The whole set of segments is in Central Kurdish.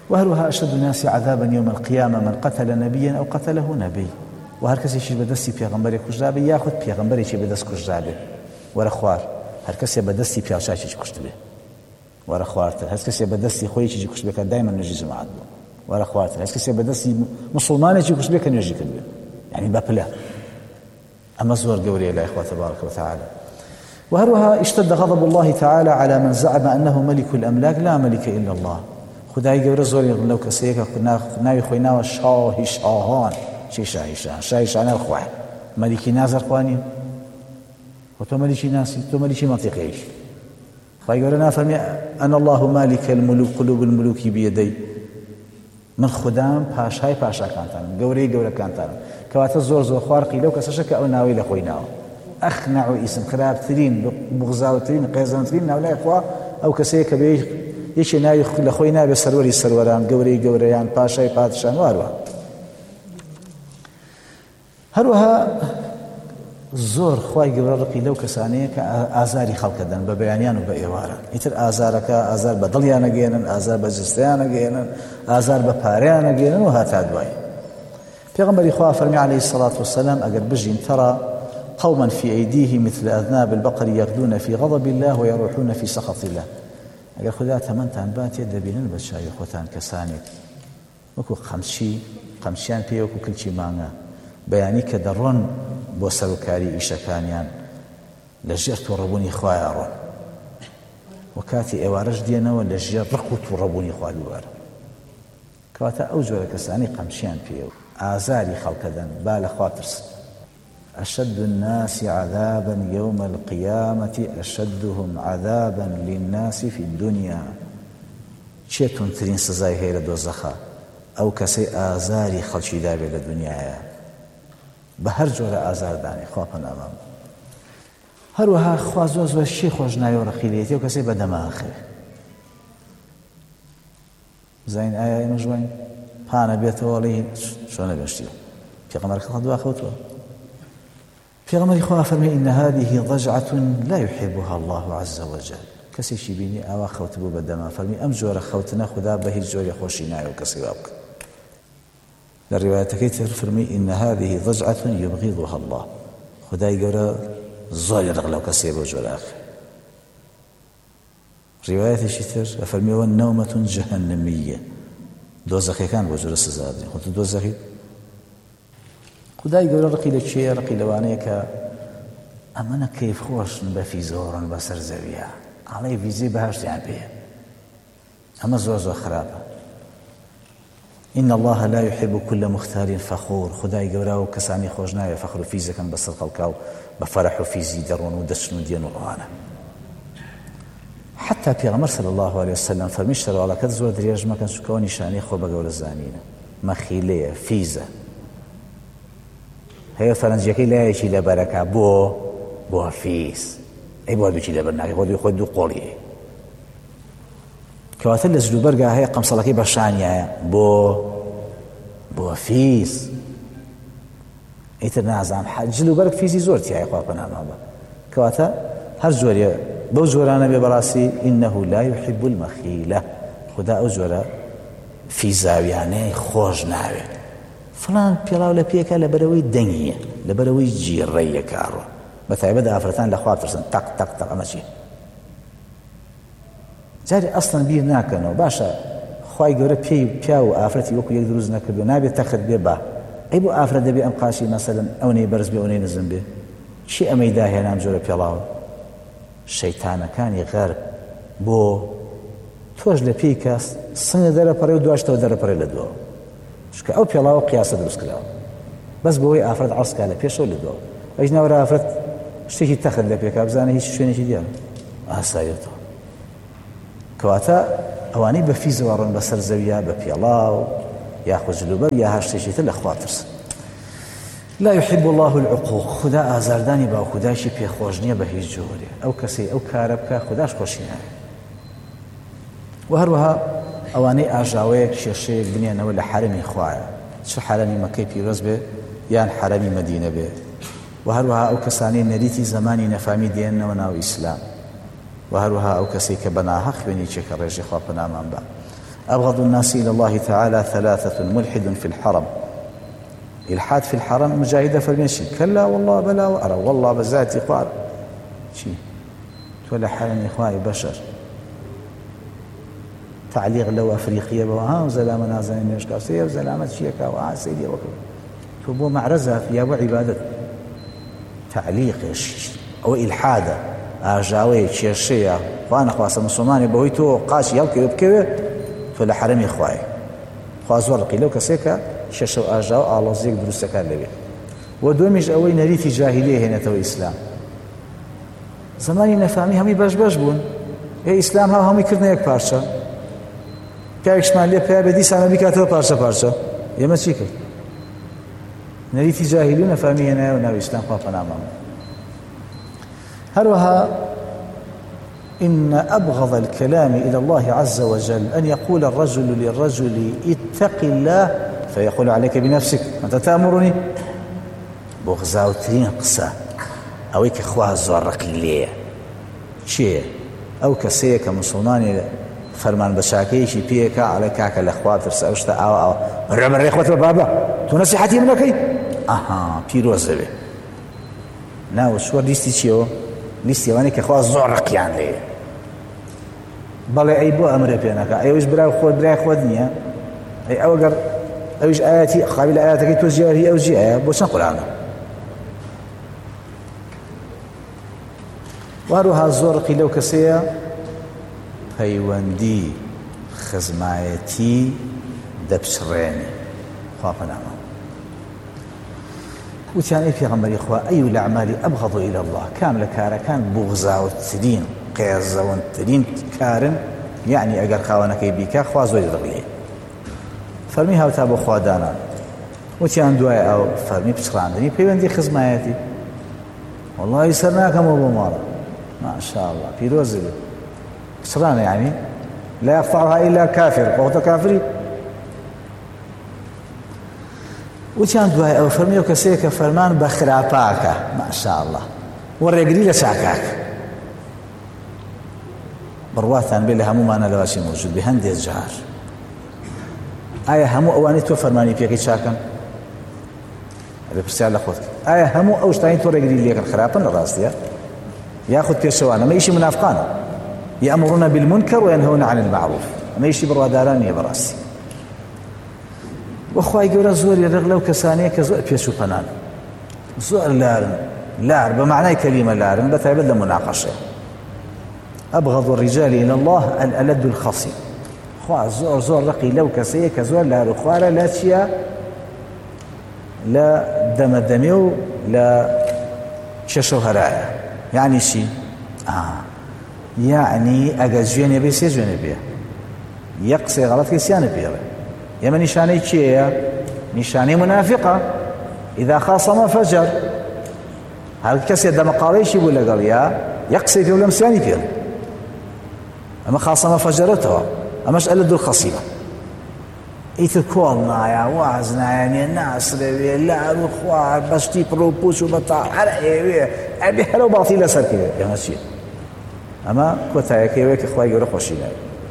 وهروها أشد الناس عذابا يوم القيامة من قتل نبيا أو قتله نبي. وهر کسی چی بدستی پیغمبری کشته یا خود پیغمبری چی بدست کشته به وره خوار هر کسی بدستی پیاچا چی کشته به وره خوارتر هر کسی بدستی خوی چی کشته به که دائما نجی جماعت بو وره خوارتر هر کسی بدستی مسلمانی چی کشته به که نجی کدبه يعني بپله أما زور قولي إلى إخوة تبارك وتعالى. وهروها اشتد غضب الله تعالى على من زعم أنه ملك الأملاك لا ملك إلا الله. خدای گەورە زۆر لەو کەسەیەکە ناوی خۆی ناوە شاهی شاهان. چی شاهی شاهان؟ شاهی شاهان خواه مەلیکی نازر خوانی و تۆ مەلیکی ناسی تۆ مەلیکی منطقیش. خدای گەورە نافەرمی أن الله مالك الملوك قلوب الملوك بيدي من خدام پاشای پاشاکانتان گەورەی گەورەکانتان کەواتە زۆر زۆر خوارقی لەو کەسەشە کە ئەو ناوی لە خۆی ناوە ئەخنع و ئیسم خراپترین بغزاوترین قێزانترین ناولای خوا ئەو کەسەیە کە بێ یەکێ ناوی لە خۆی نابێ سەروەری سەروەران گەورەی گەورەیان پاشای پادشان واروە. هەروەها زۆر خوای گەورە ڕقی لەو کەسانەیە کە ئازاری خەڵکە دەن بە بەیانیان و بە ئێواران ئیتر ئازارەکە ئازار بە دڵیان نەگەێنن ئازار بە جستەیان نەگەێنن ئازار بە پارەیان نەگەێنن و هاتا دوای. پێغەمبەری خوا فەرمی عليه الصلاة والسلام ئەگەر بژین ترى قوما في أيديهم مثل أذناب البقر يغدون في غضب الله ويروحون في سخط الله. ئەگەر خدا تەمەنتان باتێ دەبینن بە چاوی خۆتان کەسانێک وەکو قەمچیان پێ وەکو کلچی مانگە بەیانی کە دەڕۆن بۆ سەرۆکاری ئیشەکانیان لە ژێر تووڕەبوونی خوایە ڕۆن و کاتی ئێوارەش دێنەوە لە ژێر ڕق و تووڕەبوونی خوا دووبارە. کەواتە ئەو جۆرە کەسانی قەمچیان پێ و ئازاری خەڵکە دەن با لە خوا ترسن. أشد الناس عذابا يوم القيامة أشدهم عذابا للناس في الدنيا. چێتون ترین سزای هەیە لە دۆزەخە ئەو کەسەی ئازاری خەڵکی دابێ لە دنیاە بە هەر جۆرە ئازاردانی خوا پەنامان. هەروەها خوا زۆر زۆر شی خۆش ناوی و ڕەخیلێتی ئەو کەسەی بەدەماخێ زین ئایا ئێمە ژوین پانە بێتەوە وەڵی چۆنە بێشتی پێغەمبەرەکە خوا خەوتووە. پیغمبری خدا فرمی إن هذه ضجعة لا يحبها الله عز وجل. کسی شی بینی ئاوا خەوت بوو بە دەما فەرمی ئەم جۆرە خەوتنە خدا بە هیچ جۆری خۆشی نایە و کەسی وا بکە. لە ڕیوایەتەکەی تر فرمی إن هذه ضجعة يبغضها الله. خدای گەورە زۆری ڕق لەو کەسێ بۆ جۆرە ئاخر. ڕیوایەتێکی تر فەرمی والنومة جهنمية. دۆزەخیەکان بۆ جۆرە سزا دێن. خۆت دۆزەخی خدای گەورە ڕقی لە کێیە ڕقی لەوانەیە کە ئەمەنە کەیف خۆشن بە فیزۆڕن بەسەر زەویە ئاڵێ ڤیزەی بەهەشتیان پێیە ئەمە زۆر زۆر خراپە. إن الله لا يحب كل مختال فخور. خدای گەورە و کەسانی خۆش ناوێ فەخر و فیزەکەن بەسەر خەڵکا و بە فەرەح و فیزی دەڕۆن و دەچن و دێن و ڕەوانە. حتا پێغەمبەر صلی الله عليه وسلم فەرمی شەرەوەڵەکەت زۆر درێژ مەکەن چونکەوە نیشانەی خۆ بە گەورە زانینە مەخیلەیە فیزە. هەیە فەرەنجیەکەی لایەکی لەبەرەکە بۆ فیس ئەی بۆ دووچی لەبەر ناکەی خۆی دوو قۆڵی کەواتە لە جلوبەرگا هەیە قەمسەڵەکەی بەشانیایە بۆ فیس ئیتر نازانم جلوبەرگ فیزی زۆر تایە خوا پەنامان بە کەواتە هەر جۆریە بەو جۆرانە بێ بەڕاستی إنه لا يحب المخيلة. خدا ئەو جۆرە فیزاویانەی خۆش ناوێت. فلان پیاڵاو لە پێکە لە بەرەوەی دەنگیە لە بەرەوەی جیڕەیە کاڕۆ بە تایبەت ئافرەتان لە خوا ترسن تەق تەق تەق ئەمە چی جارێ ئەسڵەن بیر ناکەنەوە باشە خوای گەورە پێی پیا و ئافرەتی وەکو یەک دروست نەکردو نابێت تەخت بێ با ئەی بۆ ئافرەت دەبێ ئەم قاشی مەسەلەن ئەوەی بەرز بێ ئەوەی نزم بێ چی ئەمەی داهێنام جۆرە پیاڵاوە شەیتانەکانی غەرب بۆ تۆش لە پێی کەس سنگە دەرەپەڕێ و دواشتەوە دەرەپەڕێ لە دووە چونکە ئەو پیاڵاوە قیاسە دروست کراوە بەس بۆەوەی ئافرەت عەسکا لە پێشەوە لە دووە ئەیش ناوەرە ئافرەت شتێکی تەخت لە پێکا بزانە هیچ شوێنێکی دیارە ئاساییەتەوە. کەواتە ئەوانەی بە فیزەوە ڕۆن بەسەر زەویە بە پیاڵاو یاخود جلوبەر یا هەر شتێکی تر لە خوا ترسن. لا يحب الله العقوق. خدا ئازاردانی باوکودایشی پێخۆش نییە بە هیچ جۆرێ ئەو کەسەی ئەو کارە بکە خداش خۆشی ناوێت. و هەروەها ئەوانەی ئاژاوەیەک کێشەیەک بنێنەوە لە حرەمی خوایە چ حرەمی مەکەی پیرۆز بێ یان حرەمی مەدینە بێ. و هەروەها ئەو کەسانەی نەریتی زمانی نەفامی دێننەوە ناو ئیسلام و هەروەها ئەو کەسێک کە بەناحەق خوێنی چێکە ڕێژی خوا پەنامان بە أبغض الناس إلى الله تعالى ثلاثة: ملحد في الحرم. إلحاد في الحرم مجاهدة فالمشي كلا والله بلا وأرى والله بزاتي قار شيء ولا حرم إخوائي بشر. تعليق لو أفريقيا بوها وزلام نازنين يشكاسية وزلامة شيكا وعاسيدي وكذا تبو معرزة في أبو عبادة تعليق أو إلحادة أجاوي شيشية وأنا خواص مسلماني بويتو قاش يلقي يبكي فلا حرم إخوائي خوازور قيلو كسيكا ششو أجاو الله زيك دروسكا لبي ودومش أوي نريث جاهلية هنا تو إسلام زماني نفهمي همي باش بون إيه إسلام ها همي كرنا يك بارشا كايش مالي بيا بدي سامي بكاتو بارشا يما شيكل نريث جاهلية نفهمي هنا وناو إسلام خافنا أمام هروها إن أبغض الكلام إلى الله عز وجل أن يقول الرجل للرجل اتق الله فيقول عليك بنفسك أنت تأمرني بغزاوتين قصة أو إخوة الزورق ليه شيء أو كسيك مسلماني فرمان بشاكيشي بيكا على كاك الأخوات رسأوشتا أو الرمر إخوة بابا تنصيحتي منك بيروز به ناو شو ليستي شيو ليستي وانك إخوة الزورق يعني بەڵێ ئەی بۆ ئەمرە پێ نەکە ئەوش برای خۆت برای خۆت نییە ئەی ئەوەگەر ئەوش ئاەتی قابل ئاەتەکەی تۆ ژیاری ئەو جیایە بۆ چەند قورآنە وهروها زۆرقی لەو کەسەیە پەیوەندی خزمایەتی دەپچڕێنێ خوا پەنامان وتیان ئەی پێغەمبەری خوا ئەی الأعمال أبغض إلى الله کام لە کارەکان بوغزاوترین قێزەوەترین کارن یعنی ئەگەر خاوەنەکەی بیکە خوا زۆری دەڕێ فەرمی هاوتا بۆ خوادانان وتیان دوای ئەو فەرمی پچڕاندنی پەیوەندی خزمایەتی وەڵڵاهی سەر ناکەمەوە بۆ ماڵە ماشاءالله پیرۆزی بێت پچڕانە یعنی لا يقطعها إلا كافر وقت كافري وتیان دوای ئەو فەرمی و کەسەیە کە فەرمان بە خراپاکە ماشاءالله وەڕێگری لە چاکاک بڕواتان بێ لە هەمومانە لەواشی موجود بێ هەندێک جار ئایا هەموو ئەوانەی تۆ فەرمانی پێکەی چاکەن ئەبێ پرسیار لە خۆت ئایا هەموو ئەو شتانی تۆ ڕێگری لێکن خراپن لە ڕاستیە یاخود پێشەوانە ئەمە ئیشی منافقانە یەأمرون بالمنکر وینهون عن المعروف ئەمە ئیشی بڕواداران نییە بەڕاستی وەخوای گەورە زۆری لەغ لەو کەسانەیە کە زۆر پێش و پەنان زۆر لارن لار بمعنى كلمة لارن بتعبد لمناقشة أبغض الرجال إلى الله الألد الخصي خوا زور رقي لو كسيه كزور لا رخوارة لا تشيا لا دمدميو لا ششو هرايا يعني شي يعني أجزيني بيسي جوني بيه يقصي غلط كيسيان بيه يما نشاني تشيا نشاني منافقة إذا خاصم فجر هل كسي دم قاريش يقول لك يا يقصي في ولمسياني فيه أما خاصم فجرتها أماش ألد الخصيمة يتكوالنا يا وازنا يعني الناس لا رخوار بس تي بروبوش وبطاع على إيه أبي حلو باطيلة سركي يا مسيح أما كوتا يكيوك إخوائي يروح وشينا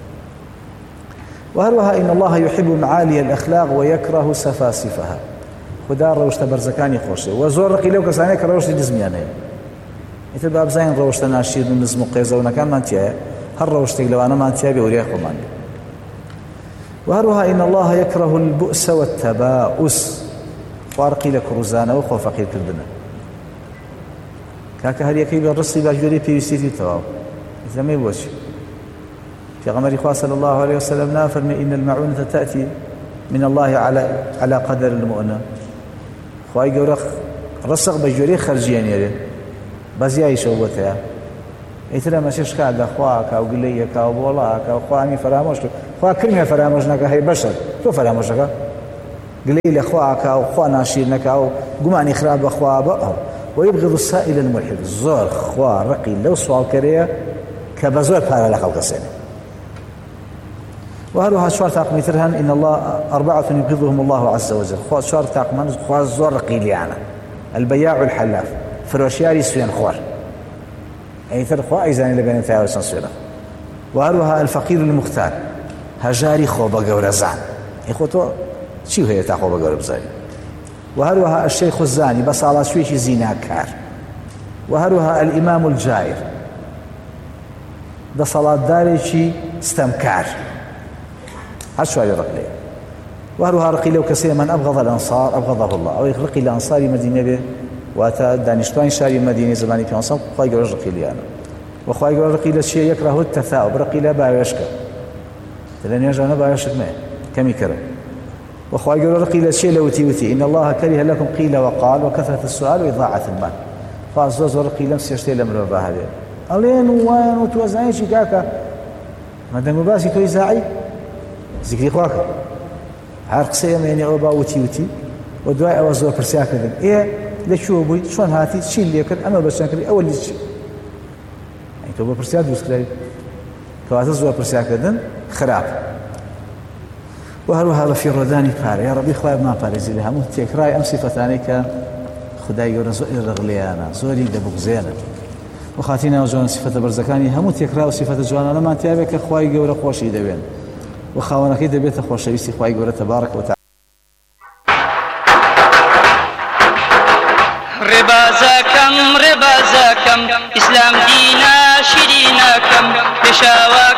وهروها إن الله يحب معالي الأخلاق ويكره سفاسفها خدا روشت برزكاني خوشه وزور رقي لو كسانه كروشت دزميانه انت باب زين روشت ناشير من نظم قيزه ونكان مانتيا هر روشت لو انا مانتيا بوريخ ومان وهروها ان الله يكره البؤس والتباؤس فارقي لك روزانه وخو فقير كردنا كاك هل يكي بالرصي باجوري بيسيتي تو اذا ما يبوش في غمر اخوة صلى الله عليه وسلم نافر ان المعونه تاتي من الله على قدر المؤنه خواهی گەورە ڕسق بە ژێرەی خەرجیێنێرێ بەزیایی شەوبەتەیە ئیتر ئەمە چێ شکات لە خواکە و گلەیەکە و بۆڵاکە و خوانی فەرامۆش کرد خوا کردمێ فەرامۆش نەکە هەی بەشەر تۆ فەرامۆشەکە گلەی لە خواکە و خوا ناشیر نەکا و گومانی خراپ بەخوا بە ويبغض السائل الملحد زۆر خوا ڕقی لەو سوالکەرەیە کە بە زۆر پارە لە خەڵکەسێنێ وهروها شوار تاقميتر هن إن الله 4 يبغضهم الله عز وجل شوار تاقمان خوار زور قيليانا البياع الحلاف فروشياري سوين خوار أي تر خوا أيزاني لبين تاوسن سوينا وهروها الفقير المختال هەژاری خۆ بە گەورەزان خۆ تۆ چی هەیە تا خۆ بە گەورە بزاری و هەروەها الشەیخ الزانی بە ساڵاتچوێکی زیناکار و هەروەها الئیمام الجائر دەسەڵاتدارێکی ستەمکار هەر چواری ڕق لێ و هەروەها ڕقی لەو کەسەیە من ئەبغەض الأنصار أبغضه الله ئەوەی ڕقی لە ئەنساری مەدینە بێ واتە دانیشتوانی شاری مەدینەی زمانی پێغەمبەر خوای گەورە ڕقی لیانە و خوای گەورە ڕقی لە چیە یەکره التثاؤب ڕقی لە باوێشکە لە نوێژانە باوێشت مێ کەمی کەرە و خوای گەورە ڕقی لە چیە لە وتی إن الله كره لكم قيل وقال وكثرة السؤال وإضاعة المال خواز زۆر ڕقی لەم سێ شتەی لە مرۆڤ هەبێ ئەڵێن و وایان و تۆ زانیشی کاکە مەدەنگ و باسی تۆی زاعی زیکری خواکە هەر قسەی ئەمێنێ ئەوە با وتی و دوای ئەوە زۆر پرسیارکردن لەکوێوە بوویت چۆن هاتی چین لێ کرد ئەمە بەچەند کردی ئەوە لی چی تۆ بە پرسیار دروستکراوی کەواتە زۆر پرسیارکردن خراپ و هەروەها بە فیڕۆدانی پارە یا ڕەبی خوای بماپارێزی لە هەموو تێکڕای ئەم سیفەتانەی کە خدای گەورە زۆری ڕغلیانە زۆری دەبوگزێنن و خاتی ناو جوان سیفەتە بەرزەکانی هەموو تێکرا و سیفەتە جوانانەمان تیابێت کە خوای گەورە خۆشی دەوێن و خاوەنەکەی دەبێتە خۆشەویستی خوای گەورە تەبارەک و تەعالە ڕێبازەکەم ئیسلام دینە شیرینەکەم پێشاوە